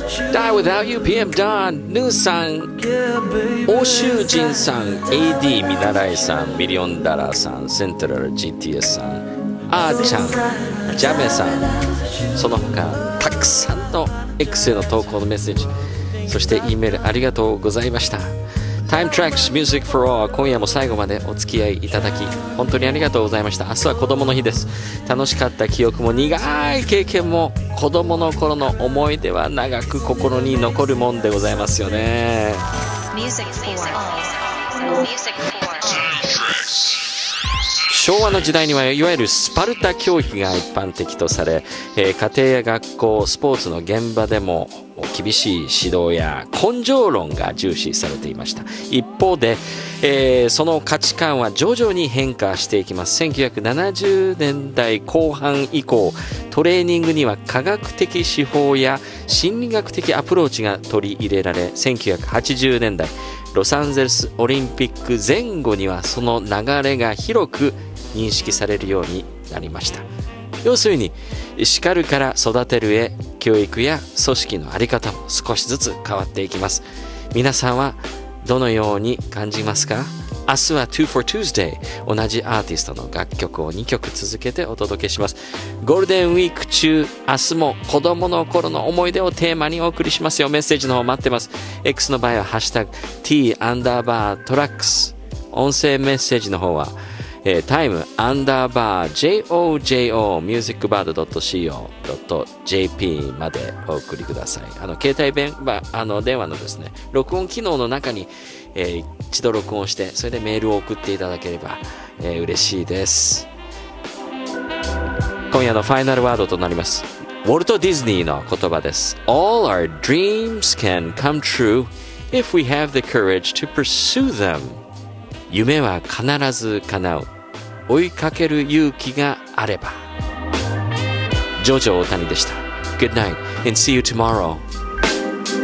Die Without You PM Dawn ヌーさん、欧州人さん、 AD 見習いさん、ミリオンダラーさん、セントラル GTS さん、あーちゃん、ジャメさん、その他たくさんの X への投稿のメッセージ、そして E メールありがとうございました。 Time Tracks Music for All、 今夜も最後までお付き合いいただき本当にありがとうございました。明日は子供の日です。楽しかった記憶も苦い経験も子供の頃の思い出は長く心に残るもんでございますよね。 Music for All、 Music for All。昭和の時代にはいわゆるスパルタ教育が一般的とされ、家庭や学校、スポーツの現場でも厳しい指導や根性論が重視されていました。一方で、その価値観は徐々に変化していきます。1970年代後半以降、トレーニングには科学的手法や心理学的アプローチが取り入れられ、1980年代ロサンゼルスオリンピック前後にはその流れが広く認識されるようになりました。要するに叱るから育てるへ、教育や組織の在り方も少しずつ変わっていきます。皆さんはどのように感じますか？明日は Two for Tuesday、 同じアーティストの楽曲を2曲続けてお届けします。ゴールデンウィーク中、明日も子供の頃の思い出をテーマにお送りしますよ。メッセージの方待ってます。 X の場合はハッシュタグ T_tracks、 音声メッセージの方はtime_JOJO musicbird.co.jp までお送りください。携帯電話のですね、録音機能の中に、一度録音して、それでメールを送っていただければ、嬉しいです。今夜のファイナルワードとなります。ウォルト・ディズニーの言葉です。 All our dreams can come true if we have the courage to pursue them。夢は必ず叶う、追いかける勇気があれば。ジョジョ大谷でした。 Good night and see you tomorrow.